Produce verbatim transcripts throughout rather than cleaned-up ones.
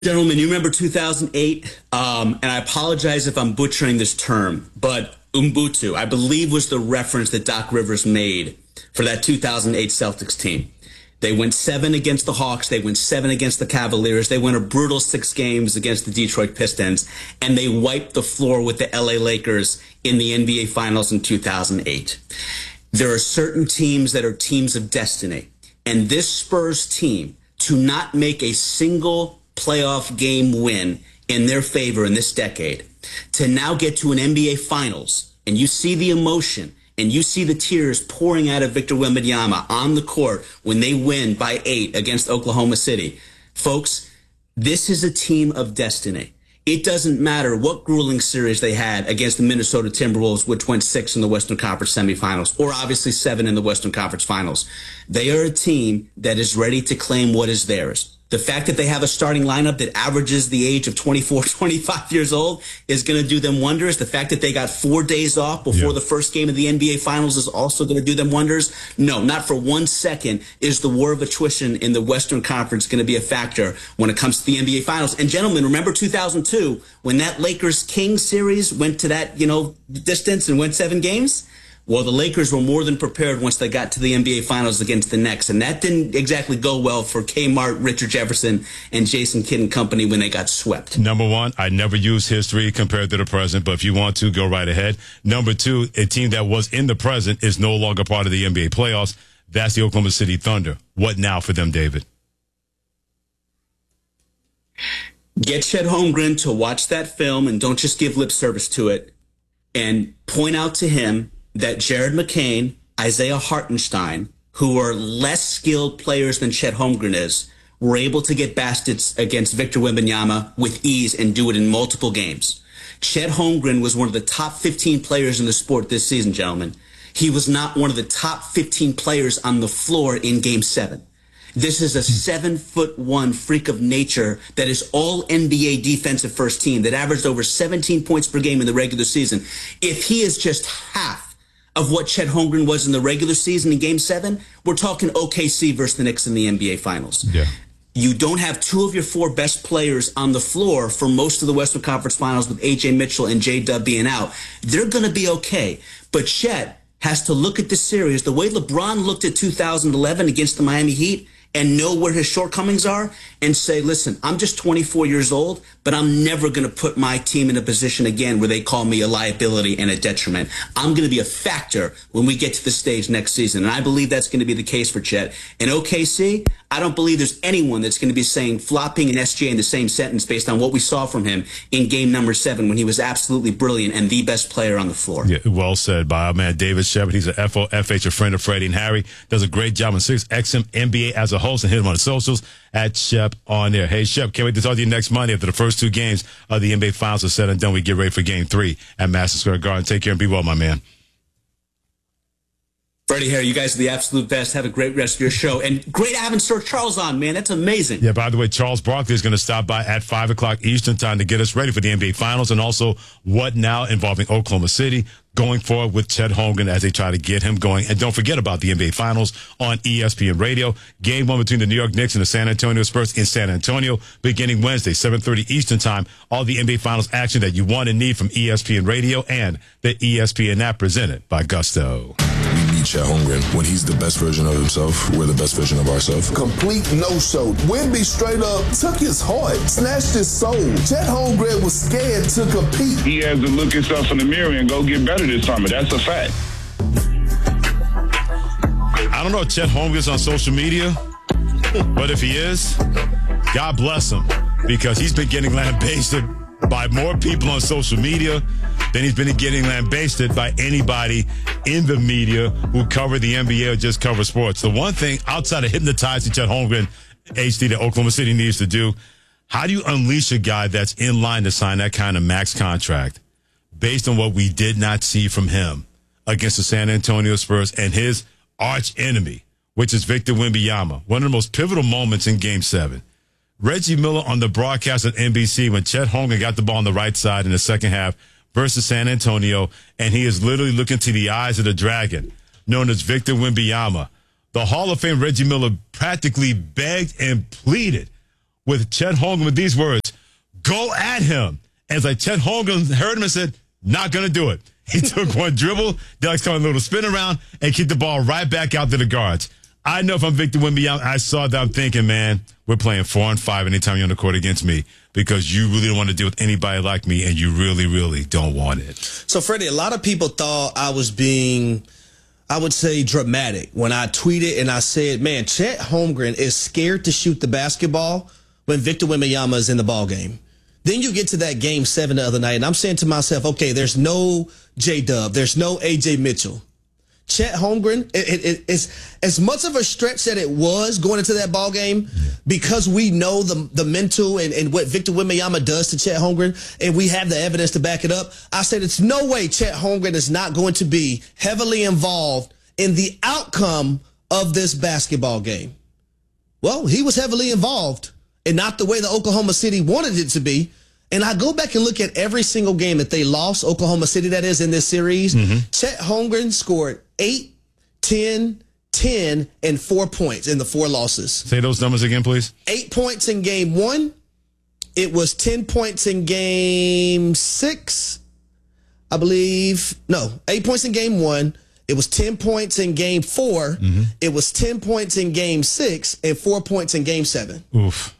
Gentlemen, you remember two thousand eight? Um, and I apologize if I'm butchering this term, but Ubuntu, I believe, was the reference that Doc Rivers made for that two thousand eight Celtics team. They went seven against the Hawks. They went seven against the Cavaliers. They went a brutal six games against the Detroit Pistons, and they wiped the floor with the L A Lakers in the N B A Finals in two thousand eight. There are certain teams that are teams of destiny, and this Spurs team, to not make a single playoff game win in their favor in this decade, to now get to an N B A Finals, and you see the emotion, and you see the tears pouring out of Victor Wembanyama on the court when they win by eight against Oklahoma City. Folks, this is a team of destiny. It doesn't matter what grueling series they had against the Minnesota Timberwolves, which went six in the Western Conference semifinals, or obviously seven in the Western Conference finals. They are a team that is ready to claim what is theirs. The fact that they have a starting lineup that averages the age of twenty-four, twenty-five years old is going to do them wonders. The fact that they got four days off before yeah. the first game of the N B A Finals is also going to do them wonders. No, not for one second is the war of attrition in the Western Conference going to be a factor when it comes to the N B A Finals. And gentlemen, remember two thousand two when that Lakers-Kings series went to that, you know, distance and went seven games? Well, the Lakers were more than prepared once they got to the N B A Finals against the Knicks, and that didn't exactly go well for Kmart, Richard Jefferson, and Jason Kidd and company when they got swept. Number one, I never use history compared to the present, but if you want to, go right ahead. Number two, a team that was in the present is no longer part of the N B A playoffs. That's the Oklahoma City Thunder. What now for them, David? Get Chet Holmgren to watch that film, and don't just give lip service to it, and point out to him that Jared McCain, Isaiah Hartenstein, who are less skilled players than Chet Holmgren is, were able to get baskets against Victor Wembanyama with ease and do it in multiple games. Chet Holmgren was one of the top fifteen players in the sport this season, gentlemen. He was not one of the top fifteen players on the floor in Game seven. This is a seven foot one freak of nature that is all N B A defensive first team that averaged over seventeen points per game in the regular season. If he is just half of what Chet Holmgren was in the regular season in Game seven, we're talking O K C versus the Knicks in the N B A Finals. Yeah. You don't have two of your four best players on the floor for most of the Western Conference Finals with A J Mitchell and J-Dub being out. They're going to be okay. But Chet has to look at this series the way LeBron looked at two thousand eleven against the Miami Heat and know where his shortcomings are and say, listen, I'm just twenty-four years old, but I'm never going to put my team in a position again where they call me a liability and a detriment. I'm going to be a factor when we get to the stage next season. And I believe that's going to be the case for Chet. In O K C, I don't believe there's anyone that's going to be saying flopping and S G A in the same sentence based on what we saw from him in game number seven when he was absolutely brilliant and the best player on the floor. Yeah, well said by our man David Shepard. He's an F O F H, a friend of Freddie and Harry. Does a great job on six X M N B A as a host, and hit him on the socials at Shep on there. Hey, Shep, can't wait to talk to you next Monday after the first two games of the N B A Finals are said and done. We get ready for game three at Madison Square Garden. Take care and be well, my man. Freddie, Harry, you guys are the absolute best. Have a great rest of your show. And great having Sir Charles on, man. That's amazing. Yeah, by the way, Charles Barkley is going to stop by at five o'clock Eastern time to get us ready for the N B A Finals and also What Now involving Oklahoma City going forward with Chet Holmgren as they try to get him going. And don't forget about the N B A Finals on E S P N Radio. Game one between the New York Knicks and the San Antonio Spurs in San Antonio beginning Wednesday, seven thirty Eastern time. All the N B A Finals action that you want and need from E S P N Radio and the E S P N app presented by Gusto. We need Chet Holmgren. When he's the best version of himself, we're the best version of ourselves. Complete no-show. Wemby straight up took his heart, snatched his soul. Chet Holmgren was scared to compete. He has to look himself in the mirror and go get better this summer. That's a fact. I don't know if Chet Holmgren's on social media, but if he is, God bless him, because he's been getting lambasted by more people on social media than he's been getting lambasted by anybody in the media who cover the N B A or just cover sports. The one thing outside of hypnotizing Chet Holmgren, H D, that Oklahoma City needs to do, how do you unleash a guy that's in line to sign that kind of max contract based on what we did not see from him against the San Antonio Spurs and his arch enemy, which is Victor Wembanyama? One of the most pivotal moments in Game seven. Reggie Miller on the broadcast at N B C when Chet Holmgren got the ball on the right side in the second half versus San Antonio, and he is literally looking to the eyes of the dragon, known as Victor Wembanyama. The Hall of Fame Reggie Miller practically begged and pleaded with with Chet Holmgren with these words, "Go at him." And it's like Chet Holmgren heard him and said, "Not going to do it." He took one dribble, Derek's coming a little spin around, and kicked the ball right back out to the guards. I know if I'm Victor Wembanyama, I saw that, I'm thinking, man, we're playing four on five anytime you're on the court against me because you really don't want to deal with anybody like me, and you really, really don't want it. So, Freddie, a lot of people thought I was being, I would say, dramatic when I tweeted and I said, man, Chet Holmgren is scared to shoot the basketball when Victor Wembanyama is in the ball game. Then you get to that game seven the other night, and I'm saying to myself, okay, there's no J-Dub, there's no A J Mitchell. Chet Holmgren, it, it, it, it's as much of a stretch that it was going into that ball game because we know the the mental and, and what Victor Wembanyama does to Chet Holmgren, and we have the evidence to back it up. I said it's no way Chet Holmgren is not going to be heavily involved in the outcome of this basketball game. Well, he was heavily involved, and not the way that Oklahoma City wanted it to be. And I go back and look at every single game that they lost, Oklahoma City, that is, in this series. Mm-hmm. Chet Holmgren scored eight, ten, ten, and four points in the four losses. Say those numbers again, please. Eight points in game one. It was ten points in game six, I believe. No, eight points in game one. It was ten points in game four. Mm-hmm. It was ten points in game six and four points in game seven. Oof.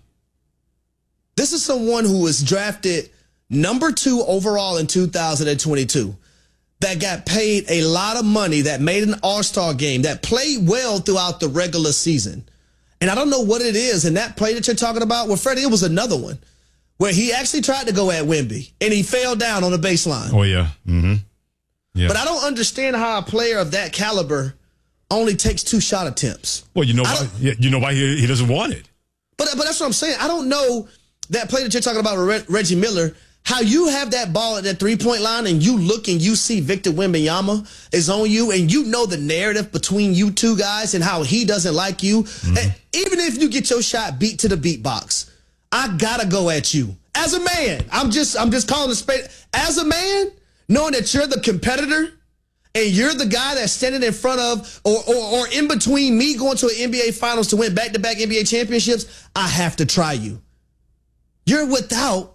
This is someone who was drafted number two overall in two thousand twenty-two, that got paid a lot of money, that made an all-star game, that played well throughout the regular season. And I don't know what it is in that play that you're talking about. Well, Freddie, it was another one where he actually tried to go at Wemby, and he fell down on the baseline. Oh, yeah. Mm-hmm. Yeah. But I don't understand how a player of that caliber only takes two shot attempts. Well, you know why, you know why he, he doesn't want it. But, but that's what I'm saying. I don't know that play that you're talking about with Reggie Miller, how you have that ball at that three-point line and you look and you see Victor Wembanyama is on you and you know the narrative between you two guys and how he doesn't like you. Mm-hmm. And even if you get your shot beat to the beat box, I gotta go at you. As a man, I'm just I'm just calling it straight. As a man, knowing that you're the competitor and you're the guy that's standing in front of or, or, or in between me going to an N B A Finals to win back-to-back N B A championships, I have to try you. You're without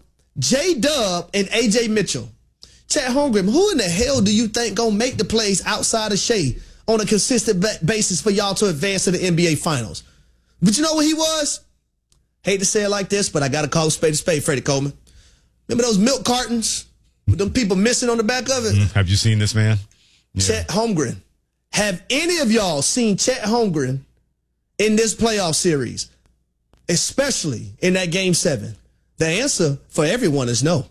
J-Dub and A J Mitchell. Chet Holmgren, who in the hell do you think gonna make the plays outside of Shea on a consistent basis for y'all to advance to the N B A Finals? But you know what he was? Hate to say it like this, but I gotta call a spade a spade, Freddie Coleman. Remember those milk cartons with them people missing on the back of it? Mm, have you seen this man? Yeah. Chet Holmgren. Have any of y'all seen Chet Holmgren in this playoff series, especially in that game seven? The answer for everyone is no.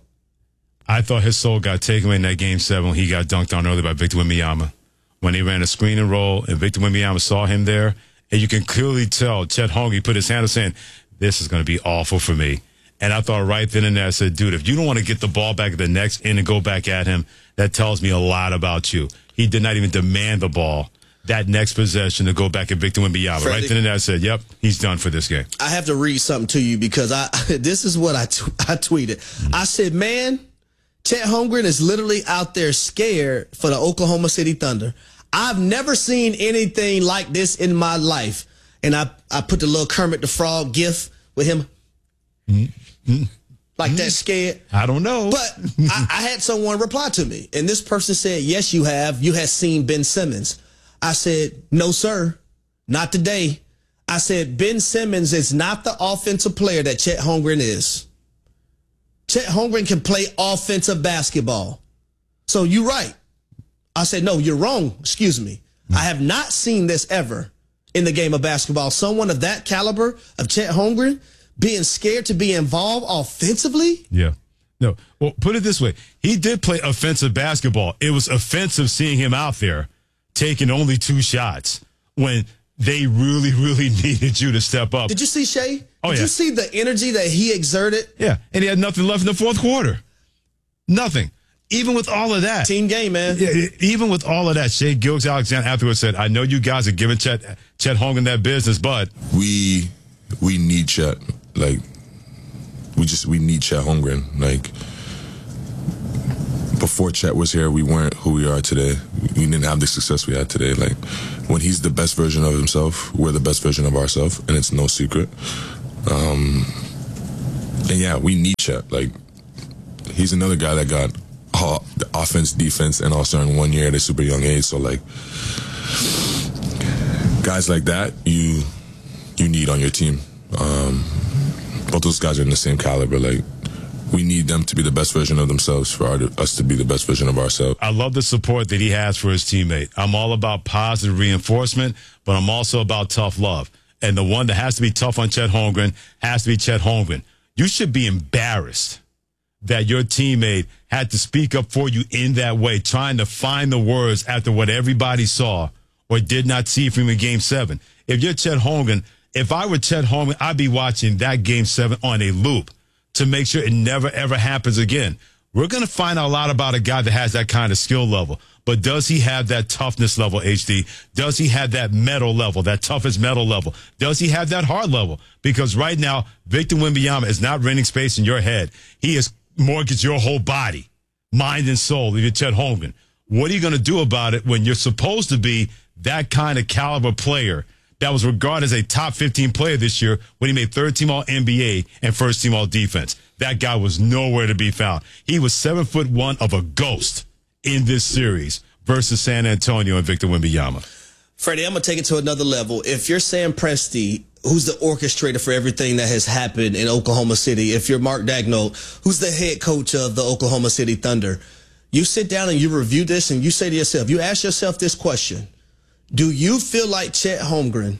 I thought his soul got taken away in that game seven when he got dunked on early by Victor Wembanyama. When they ran a screen and roll and Victor Wembanyama saw him there, and you can clearly tell Chet Holmgren put his hand up saying, this is going to be awful for me. And I thought right then and there, I said, dude, if you don't want to get the ball back at the next end and go back at him, that tells me a lot about you. He did not even demand the ball that next possession to go back at Victor Wembanyama. Freddie, right then and there, I said, yep, he's done for this game. I have to read something to you because I this is what I, t- I tweeted. Mm-hmm. I said, man, Chet Holmgren is literally out there scared for the Oklahoma City Thunder. I've never seen anything like this in my life. And I, I put the little Kermit the Frog gif with him. Mm-hmm. Like that scared. I don't know. But I, I had someone reply to me. And this person said, yes, you have. You have seen Ben Simmons. I said, no, sir, not today. I said, Ben Simmons is not the offensive player that Chet Holmgren is. Chet Holmgren can play offensive basketball. So you're right. I said, no, you're wrong. Excuse me. Mm-hmm. I have not seen this ever in the game of basketball. Someone of that caliber of Chet Holmgren being scared to be involved offensively? Yeah. No. Well, put it this way. He did play offensive basketball. It was offensive seeing him out there taking only two shots when they really, really needed you to step up. Did you see Shea? Oh, Did yeah. you see the energy that he exerted? Yeah, and he had nothing left in the fourth quarter. Nothing. Even with all of that. Team game, man. Yeah, even with all of that, Shea Gilgeous-Alexander afterwards said, I know you guys are giving Chet, Chet Holmgren that business, but We we need Chet. Like, we just, we need Chet Holmgren. Like, before Chet was here, we weren't who we are today. We didn't have the success we had today. Like, when he's the best version of himself, we're the best version of ourselves, and it's no secret. Um, and yeah, we need Chet. Like, he's another guy that got all, the offense, defense, and all-star in one year at a super young age. So, like, guys like that, you you need on your team. Um, both those guys are in the same caliber. Like, we need them to be the best version of themselves for our, us to be the best version of ourselves. I love the support that he has for his teammate. I'm all about positive reinforcement, but I'm also about tough love. And the one that has to be tough on Chet Holmgren has to be Chet Holmgren. You should be embarrassed that your teammate had to speak up for you in that way, trying to find the words after what everybody saw or did not see from in Game seven. If you're Chet Holmgren, if I were Chet Holmgren, I'd be watching that Game seven on a loop to make sure it never, ever happens again. We're going to find out a lot about a guy that has that kind of skill level. But does he have that toughness level, H D? Does he have that metal level, that toughest metal level? Does he have that hard level? Because right now, Victor Wembanyama is not renting space in your head. He has mortgaged your whole body, mind and soul, if you're Chet Holmgren. What are you going to do about it when you're supposed to be that kind of caliber player that was regarded as a top fifteen player this year when he made third team all N B A and first team all defense? That guy was nowhere to be found. He was seven foot one of a ghost in this series versus San Antonio and Victor Wembanyama. Freddie, I'm going to take it to another level. If you're Sam Presti, who's the orchestrator for everything that has happened in Oklahoma City, if you're Mark Daigneault, who's the head coach of the Oklahoma City Thunder, you sit down and you review this and you say to yourself, you ask yourself this question: do you feel like Chet Holmgren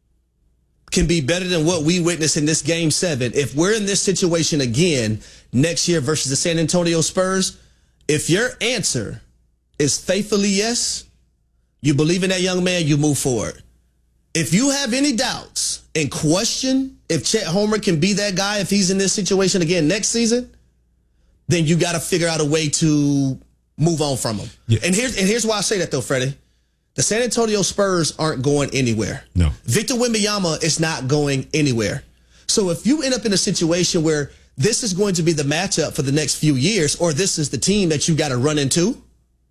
can be better than what we witnessed in this Game seven if we're in this situation again next year versus the San Antonio Spurs? If your answer is faithfully yes, you believe in that young man, you move forward. If you have any doubts and question if Chet Holmgren can be that guy if he's in this situation again next season, then you got to figure out a way to move on from him. Yeah. And here's and here's why I say that, though, Freddie. The San Antonio Spurs aren't going anywhere. No. Victor Wembanyama is not going anywhere. So if you end up in a situation where this is going to be the matchup for the next few years, or this is the team that you got to run into,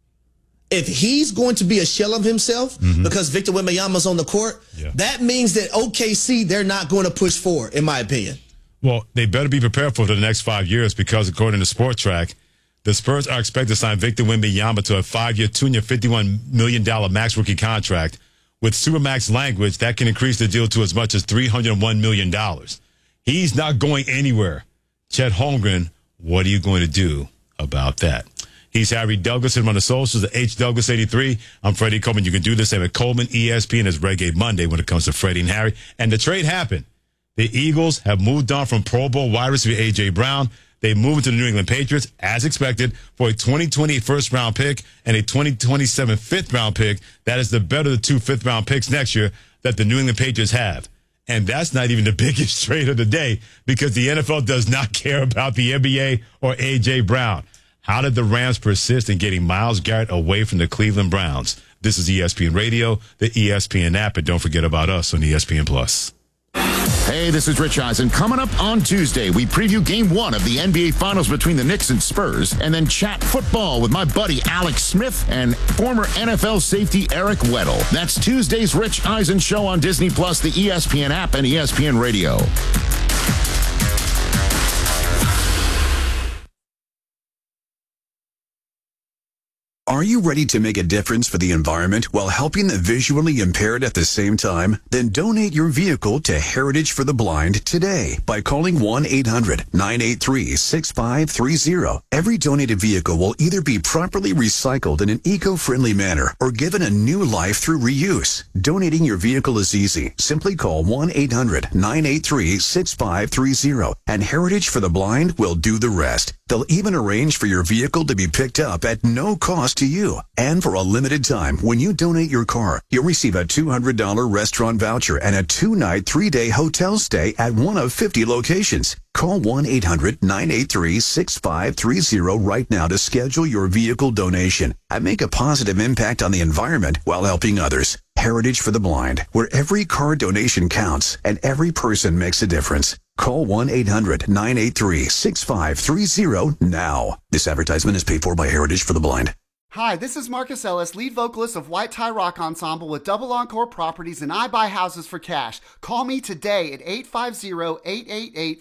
if he's going to be a shell of himself mm-hmm. because Victor Wembanyama's on the court, yeah. that means that O K C, they're not going to push forward, in my opinion. Well, they better be prepared for the next five years because, according to SportTrack, the Spurs are expected to sign Victor Wembanyama to a five-year, two-year, fifty-one million dollars max rookie contract. With Supermax language, that can increase the deal to as much as three hundred one million dollars. He's not going anywhere. Chet Holmgren, what are you going to do about that? He's Harry Douglas, him on the socials at H Douglas eighty-three. I'm Freddie Coleman. You can do this at Coleman, E S P N, as Reggae Monday when it comes to Freddie and Harry. And the trade happened. The Eagles have moved on from Pro Bowl wide receiver A J. Brown. They moved to the New England Patriots, as expected, for a twenty twenty first-round pick and a twenty twenty-seven fifth-round pick. That is the better of the two fifth-round picks next year that the New England Patriots have. And that's not even the biggest trade of the day because the N F L does not care about the N B A or A J. Brown. How did the Rams persist in getting Myles Garrett away from the Cleveland Browns? This is E S P N Radio, the E S P N app, and don't forget about us on E S P N Plus. Hey, this is Rich Eisen. Coming up on Tuesday, we preview game one of the N B A Finals between the Knicks and Spurs, and then chat football with my buddy Alex Smith and former N F L safety Eric Weddle. That's Tuesday's Rich Eisen Show on Disney Plus, the E S P N app, and E S P N Radio. Are you ready to make a difference for the environment while helping the visually impaired at the same time? Then donate your vehicle to Heritage for the Blind today by calling one eight hundred nine eight three six five three zero. Every donated vehicle will either be properly recycled in an eco-friendly manner or given a new life through reuse. Donating your vehicle is easy. Simply call one eight hundred nine eight three six five three zero and Heritage for the Blind will do the rest. They'll even arrange for your vehicle to be picked up at no cost to you. And for a limited time, when you donate your car, you'll receive a two hundred dollars restaurant voucher and a two-night, three-day hotel stay at one of fifty locations. Call one eight hundred nine eight three six five three zero right now to schedule your vehicle donation and make a positive impact on the environment while helping others. Heritage for the Blind, where every car donation counts and every person makes a difference. Call one eight hundred nine eight three six five three zero now. This advertisement is paid for by Heritage for the Blind. Hi, this is Marcus Ellis, lead vocalist of White Tie Rock Ensemble with Double Encore Properties, and I buy houses for cash. Call me today at eight five zero, eight eight eight,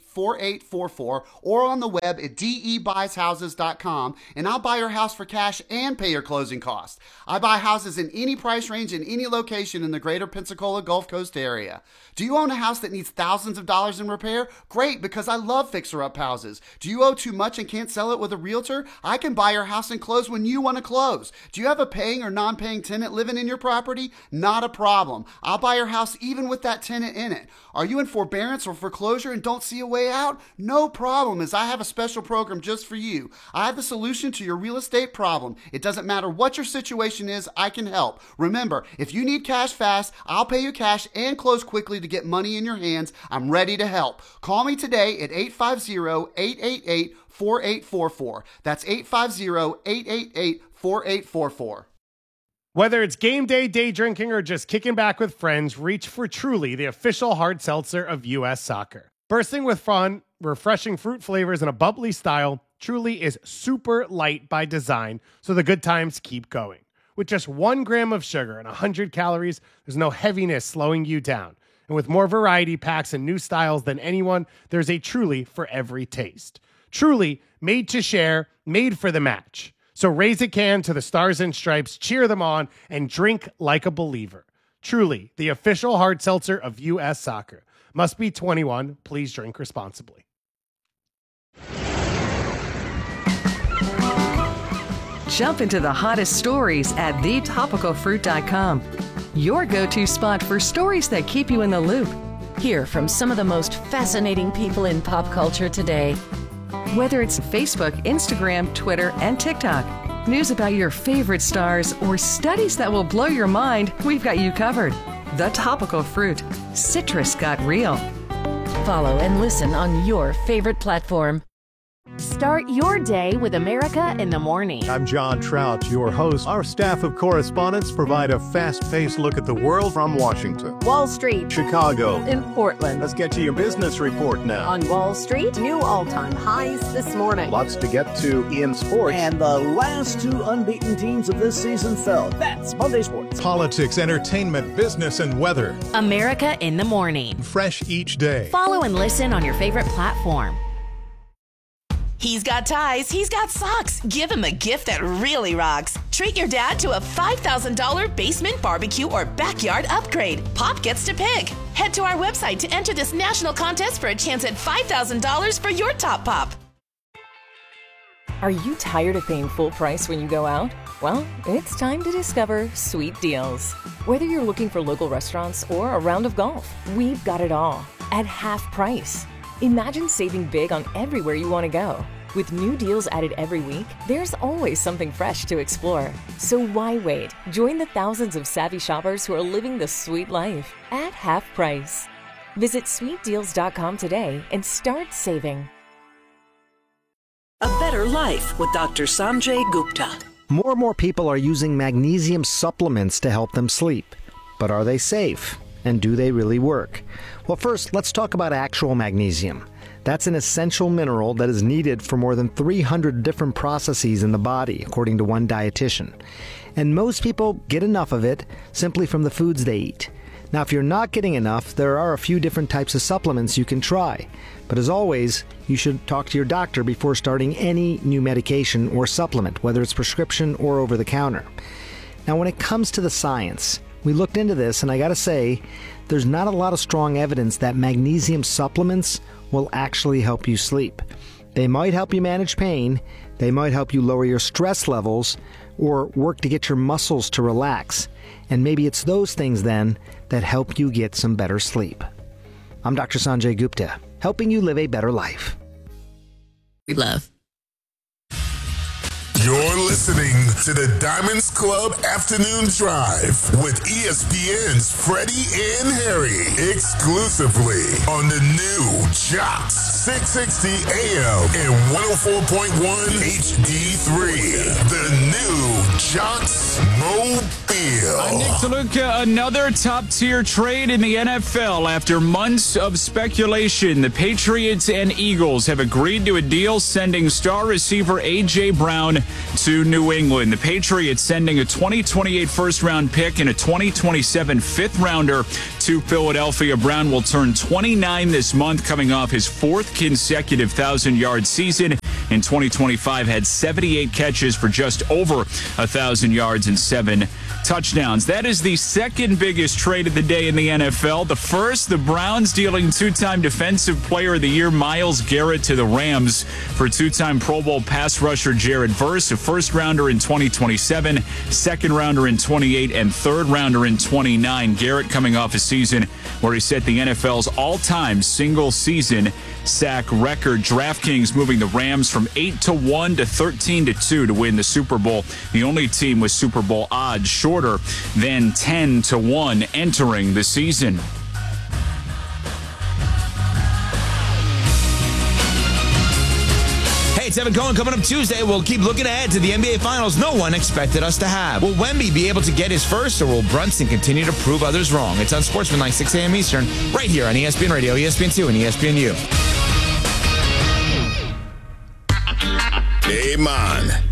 four eight four four or on the web at d e buys houses dot com, and I'll buy your house for cash and pay your closing costs. I buy houses in any price range in any location in the greater Pensacola Gulf Coast area. Do you own a house that needs thousands of dollars in repair? Great, because I love fixer-up houses. Do you owe too much and can't sell it with a realtor? I can buy your house and close when you want to close. Do you have a paying or non-paying tenant living in your property? Not a problem. I'll buy your house even with that tenant in it. Are you in forbearance or foreclosure and don't see a way out? No problem, as I have a special program just for you. I have the solution to your real estate problem. It doesn't matter what your situation is, I can help. Remember, if you need cash fast, I'll pay you cash and close quickly to get money in your hands. I'm ready to help. Call me today at eight five zero, eight eight eight, four eight four four. That's eight five zero, eight eight eight, four eight four four. Whether it's game day, day drinking, or just kicking back with friends, reach for Truly, the official hard seltzer of U S Soccer. Bursting with fun, refreshing fruit flavors, and a bubbly style, Truly is super light by design, so the good times keep going. With just one gram of sugar and one hundred calories, there's no heaviness slowing you down. And with more variety packs and new styles than anyone, there's a Truly for every taste. Truly, made to share, made for the match. So raise a can to the Stars and Stripes, cheer them on, and drink like a believer. Truly, the official hard seltzer of U S Soccer. Must be twenty-one. Please drink responsibly. Jump into the hottest stories at the topical fruit dot com. Your go-to spot for stories that keep you in the loop. Hear from some of the most fascinating people in pop culture today. Whether it's Facebook, Instagram, Twitter, and TikTok, news about your favorite stars, or studies that will blow your mind, we've got you covered. The Topical Fruit. Citrus got real. Follow and listen on your favorite platform. Start your day with America in the Morning. I'm John Trout, your host. Our staff of correspondents provide a fast-paced look at the world from Washington, Wall Street, Chicago, and Portland. Let's get to your business report now. On Wall Street, new all-time highs this morning. Lots to get to in sports. And the last two unbeaten teams of this season fell. That's Monday Sports. Politics, entertainment, business, and weather. America in the Morning. Fresh each day. Follow and listen on your favorite platform. He's got ties, he's got socks. Give him a gift that really rocks. Treat your dad to a five thousand dollars basement barbecue or backyard upgrade. Pop gets to pick. Head to our website to enter this national contest for a chance at five thousand dollars for your top pop. Are you tired of paying full price when you go out? Well, it's time to discover Sweet Deals. Whether you're looking for local restaurants or a round of golf, we've got it all at half price. Imagine saving big on everywhere you want to go. With new deals added every week, there's always something fresh to explore. So why wait? Join the thousands of savvy shoppers who are living the sweet life at half price. Visit sweet deals dot com today and start saving. A Better Life with Doctor Sanjay Gupta. More and more people are using magnesium supplements to help them sleep. But are they safe? And do they really work? Well, first, let's talk about actual magnesium. That's an essential mineral that is needed for more than three hundred different processes in the body, according to one dietitian. And most people get enough of it simply from the foods they eat. Now, if you're not getting enough, there are a few different types of supplements you can try. But as always, you should talk to your doctor before starting any new medication or supplement, whether it's prescription or over the counter. Now, when it comes to the science, we looked into this, and I gotta say, there's not a lot of strong evidence that magnesium supplements will actually help you sleep. They might help you manage pain, they might help you lower your stress levels, or work to get your muscles to relax. And maybe it's those things then that help you get some better sleep. I'm Doctor Sanjay Gupta, helping you live a better life. We love. You're listening to the Diamonds Club Afternoon Drive with E S P N's Freddie and Harry, exclusively on the new Jocks six sixty A M and one oh four point one H D three. The new Jocks Mobile. I'm Nick DeLuca. Another top-tier trade in the N F L after months of speculation. The Patriots and Eagles have agreed to a deal sending star receiver A J. Brown to New England. The Patriots sending a twenty twenty-eight first-round pick and a twenty twenty-seven fifth-rounder twenty-two Philadelphia Brown will turn twenty-nine this month, coming off his fourth consecutive one thousand-yard season. In twenty twenty-five, had seventy-eight catches for just over one thousand yards and seven touchdowns. That is the second biggest trade of the day in the N F L. The first, the Browns dealing two-time Defensive Player of the Year Myles Garrett to the Rams for two-time Pro Bowl pass rusher Jared Verse, a first-rounder in twenty twenty-seven, second-rounder in twenty-eight, and third-rounder in twenty-nine. Garrett coming off a season where he set the N F L's all-time single-season sack record. DraftKings moving the Rams from eight to one to thirteen to two to win the Super Bowl. The only team with Super Bowl odds shorter than ten to one entering the season. Hey, it's Evan Cohen. Coming up Tuesday, we'll keep looking ahead to the N B A Finals no one expected us to have. Will Wemby be able to get his first, or will Brunson continue to prove others wrong? It's on Sportsmanlike, six a.m. Eastern, right here on E S P N Radio, E S P N two, and E S P N U. Hey, man.